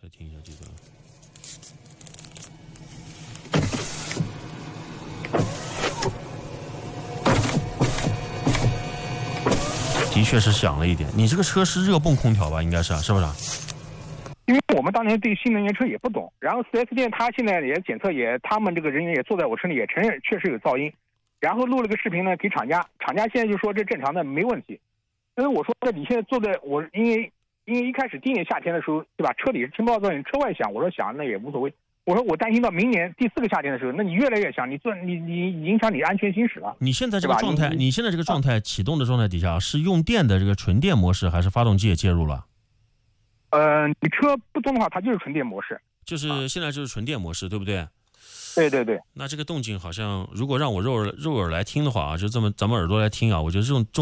再听一下这个。的确是响了一点。你这个车是热泵空调吧？应该是啊，是不是啊？ 因为我们当年对新能源车也不懂，然后 4S 店他现在也检测他们这个人员也坐在我车里也承认确实有噪音，然后录了个视频呢给厂家，厂家现在就说这正常的没问题。但是我说你现在坐在我因为一开始第一年夏天的时候，对吧？车里是听不到噪音，车外响，我说响那也无所谓。我说我担心到明年第4个夏天的时候，那你越来越响，你影响你安全行驶了。 你现在这个状态，你现在这个状态启动的状态底下是用电的这个纯电模式，还是发动机也介入了？ 你车不动的话，它就是纯电模式， 就是现在就是纯电模式，对不对？ 对对对。 那这个动静好像，如果让我肉耳来听的话啊，就这么咱们耳朵来听啊，我觉得这种